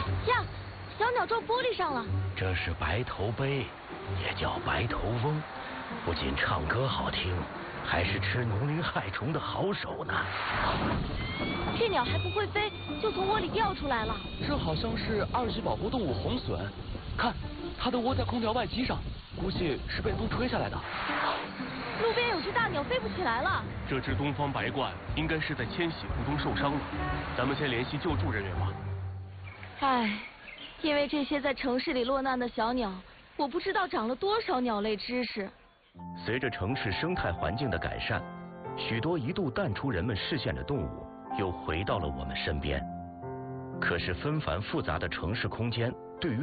呀，小鸟撞玻璃上了。 这是白头鹎，也叫白头翁，不仅唱歌好听，还是吃农林害虫的好手呢。 这鸟还不会飞，就从窝里掉出来了。 这好像是2级保护动物红隼，看，它的窝在空调外机上，估计是被风吹下来的。 路边有只大鸟飞不起来了。 这只东方白鹳应该是在迁徙途中受伤了，咱们先联系救助人员吧。 唉，因为这些在城市里落难的小鸟，我不知道长了多少鸟类知识。 随着城市生态环境的改善，许多一度淡出人们视线的动物又回到了我们身边。可是纷繁复杂的城市空间对于